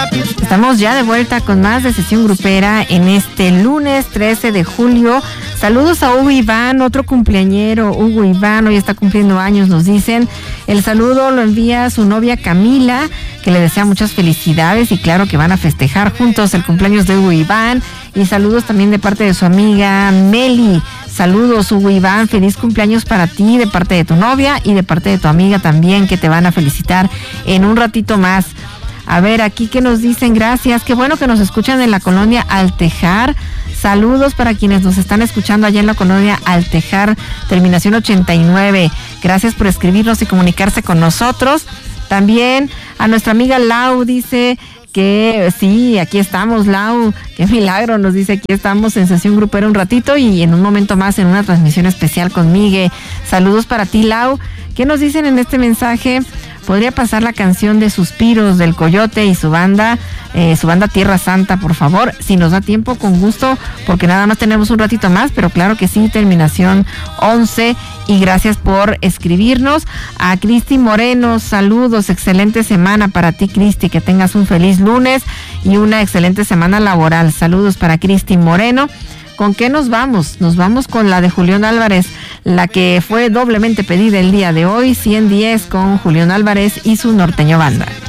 Estamos ya de vuelta con más de Sesión Grupera en este lunes 13 de julio. Saludos a Hugo Iván, otro cumpleañero. Hugo Iván hoy está cumpliendo años, nos dicen. El saludo lo envía su novia Camila, que le desea muchas felicidades y claro que van a festejar juntos el cumpleaños de Hugo Iván. Y saludos también de parte de su amiga Meli. Saludos, Hugo Iván, feliz cumpleaños para ti de parte de tu novia y de parte de tu amiga también, que te van a felicitar en un ratito más. A ver, aquí que nos dicen, gracias, qué bueno que nos escuchan en la colonia Altejar. Saludos para quienes nos están escuchando allá en la colonia Altejar, terminación 89. Gracias por escribirnos y comunicarse con nosotros. También a nuestra amiga Lau dice que sí, aquí estamos, Lau, qué milagro, nos dice, aquí estamos en Sesión Grupera un ratito y en un momento más en una transmisión especial con Migue. Saludos para ti, Lau. ¿Qué nos dicen en este mensaje? ¿Podría pasar la canción de Suspiros del Coyote y su banda Tierra Santa, por favor? Si nos da tiempo, con gusto, porque nada más tenemos un ratito más, pero claro que sí, terminación 11. Y gracias por escribirnos. A Cristi Moreno, saludos, excelente semana para ti, Cristi, que tengas un feliz lunes y una excelente semana laboral. Saludos para Cristi Moreno. ¿Con qué nos vamos? Nos vamos con la de Julián Álvarez, la que fue doblemente pedida el día de hoy, 110 con Julián Álvarez y su Norteño Banda.